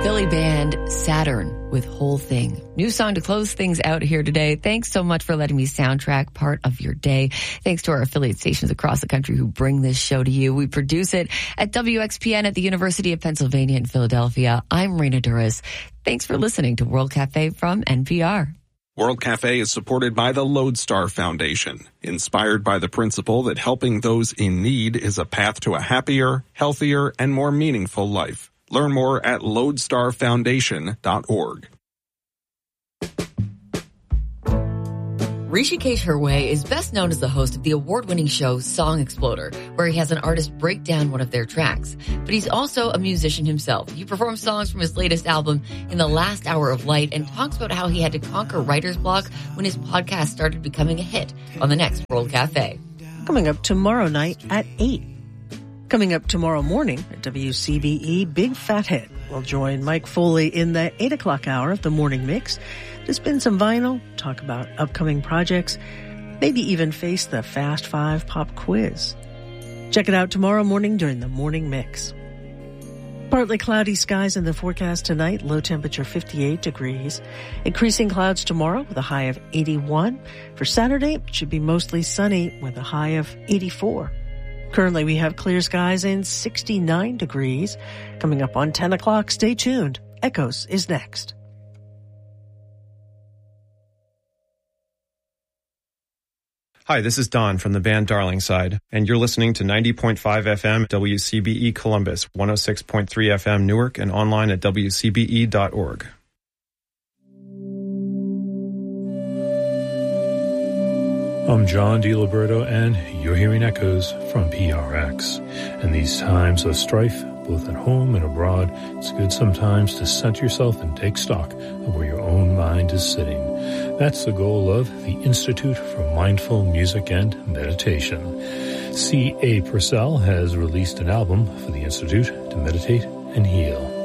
Philly band Saturn with Whole Thing. New song to close things out here today. Thanks so much for letting me soundtrack part of your day. Thanks to our affiliate stations across the country who bring this show to you. We produce it at WXPN at the University of Pennsylvania in Philadelphia. I'm Raina Duras. Thanks for listening to World Cafe from NPR. World Cafe is supported by the Lodestar Foundation, inspired by the principle that helping those in need is a path to a happier, healthier, and more meaningful life. Learn more at lodestarfoundation.org. Hrishikesh Hirway is best known as the host of the award-winning show Song Exploder, where he has an artist break down one of their tracks. But he's also a musician himself. He performs songs from his latest album, In the Last Hour of Light, and talks about how he had to conquer writer's block when his podcast started becoming a hit on the next World Cafe. Coming up tomorrow night at 8. Coming up tomorrow morning at WCBE, Big Fat Hit will join Mike Foley in the 8 o'clock hour of the morning mix to spin some vinyl, talk about upcoming projects, maybe even face the Fast Five pop quiz. Check it out tomorrow morning during the morning mix. Partly cloudy skies in the forecast tonight, low temperature 58 degrees. Increasing clouds tomorrow with a high of 81. For Saturday, it should be mostly sunny with a high of 84. Currently, we have clear skies and 69 degrees. Coming up on 10 o'clock, stay tuned. Echoes is next. Hi, this is Don from the band Darlingside, and you're listening to 90.5 FM WCBE Columbus, 106.3 FM Newark, and online at wcbe.org. I'm John DiLiberto, and you're hearing Echoes from PRX. In these times of strife, both at home and abroad, it's good sometimes to center yourself and take stock of where your own mind is sitting. That's the goal of the Institute for Mindful Music and Meditation. C.A. Purcell has released an album for the Institute to meditate and heal.